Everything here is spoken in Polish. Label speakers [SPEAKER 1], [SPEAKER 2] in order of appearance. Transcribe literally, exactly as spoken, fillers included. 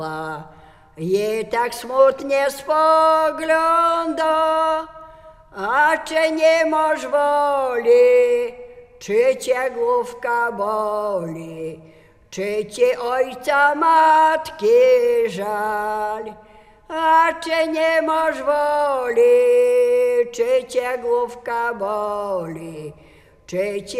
[SPEAKER 1] Je tak smutnie spogląda, a czy nie masz woli, czy cię główka boli, czy ci ojca matki żal, a czy nie masz woli, czy cię główka boli, czy ci